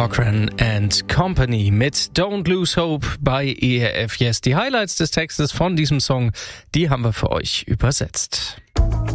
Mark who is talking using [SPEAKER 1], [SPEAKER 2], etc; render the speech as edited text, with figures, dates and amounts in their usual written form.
[SPEAKER 1] Corcoran and Company mit Don't Lose Hope bei ERF Yes. Die Highlights des Textes von diesem Song, die haben wir für euch übersetzt.